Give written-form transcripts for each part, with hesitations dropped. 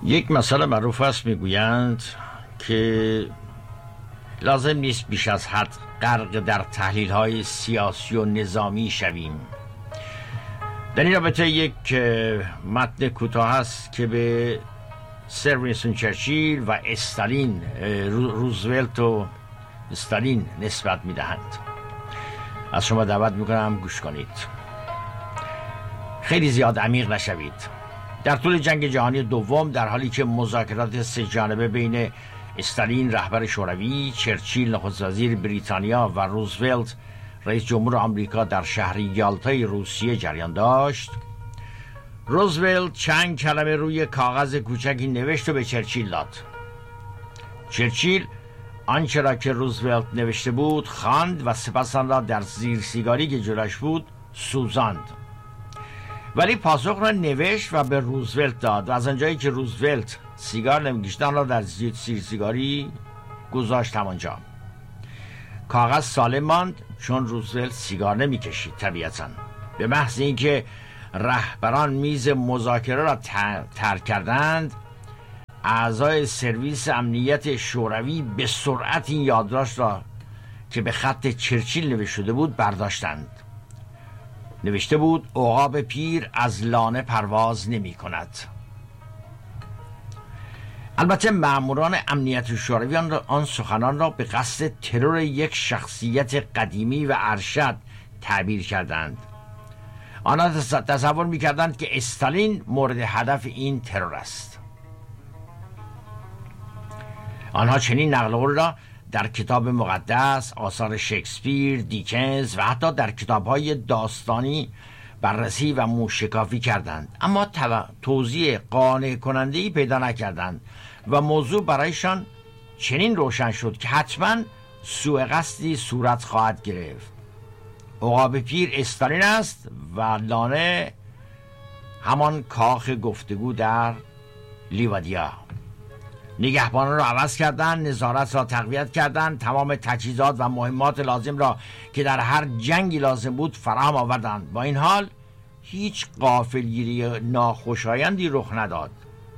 یک مسئله معروف است، میگویند که لازم نیست بیش از حد غرق در تحلیل‌های سیاسی و نظامی شویم. در این رابطه یک متن کوتاه است که به سر وینستون چرچیل و استالین، روزولت و استالین نسبت میدهند. از شما دعوت میکنم گوش کنید. خیلی زیاد عمیق نشوید. در طول جنگ جهانی دوم، در حالی که مذاکرات سه جانبه بین استالین رهبر شوروی، چرچیل نخست وزیر بریتانیا و روزولت رئیس جمهور آمریکا در شهر یالتای روسیه جریان داشت، روزولت چند کلمه روی کاغذ کوچکی نوشت و به چرچیل داد. چرچیل آنچه را که روزولت نوشته بود خواند و سپس آن را در زیر سیگاری که جلوش بود سوزاند. ولی پاسخ را نوشت و به روزولت داد و از آنجایی که روزولت سیگار نمی‌کشید آن را در زیر سیگاری گذاشت همانجا. کاغذ سالم ماند چون روزولت سیگار نمی‌کشید. طبیعتاً به محض اینکه رهبران میز مذاکره را ترک کردند، اعضای سرویس امنیت شوروی به سرعت این یادداشت را که به خط چرچیل نوشته شده بود برداشتند. نوشته بود عقاب پیر از لانه پرواز نمی کند. البته ماموران امنیت شوروی آن سخنان را به قصد ترور یک شخصیت قدیمی و ارشد تعبیر کردند. آنها تصور می کردند که استالین مورد هدف این ترور است. آنها چنین نقل قول را در کتاب مقدس، آثار شکسپیر، دیکنز و حتی در کتاب‌های داستانی بررسی و موشکافی کردند، اما توضیح قانع کننده‌ای پیدا نکردند و موضوع برایشان چنین روشن شد که حتما سوء قصدی صورت خواهد گرفت. عقاب پیر استالین است و لانه همان کاخ گفتگو در لیوادیا. نگهبانان را عوض کردند، نظارت را تقویت کردند، تمام تجهیزات و مهمات لازم را که در هر جنگی لازم بود فراهم آوردند. با این حال هیچ غافلگیری ناخوشایندی رخ نداد.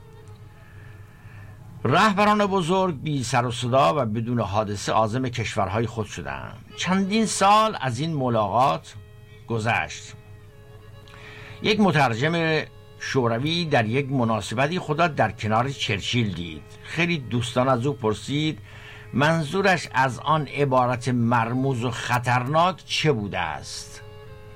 رهبران بزرگ بی سر و صدا و بدون حادثه عازم کشورهای خود شدند. چندین سال از این ملاقات گذشت. یک مترجم شوروی در یک مناسبتی خدا در کنار چرچیل دید. خیلی دوستان از او پرسید منظورش از آن عبارت مرموز و خطرناک چه بوده است.